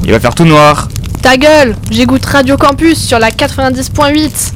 Il va faire tout noir. Ta gueule, j'écoute Radio Campus sur la 90.8.